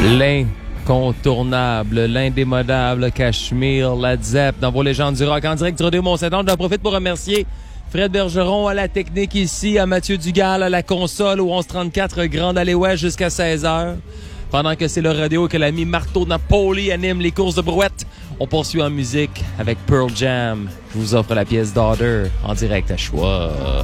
L'incontournable, l'indémodable Cachemire, Led Zepp dans vos légendes du rock en direct du Rodéo Mont-Saint-Anne. J'en profite pour remercier Fred Bergeron à la technique ici, à Mathieu Dugal à la console au 1134 Grande Allée Ouest jusqu'à 16h. Pendant que c'est le rodéo que l'ami Marteau Napoli anime les courses de brouette, on poursuit en musique avec Pearl Jam. Je vous offre la pièce Daughter en direct à choix.